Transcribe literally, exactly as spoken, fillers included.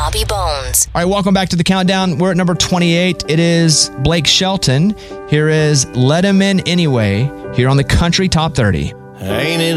Bobby Bones. All right, welcome back to the countdown. We're at number twenty-eight. It is Blake Shelton. Here is Let Him In Anyway, here on the Country Top thirty. Ain't it